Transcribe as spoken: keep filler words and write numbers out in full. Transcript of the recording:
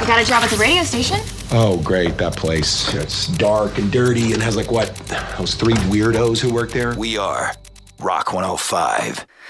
got a job at the radio station. Oh, great, that place. It's dark and dirty and has like what, those three weirdos who work there? We are Rock one oh five.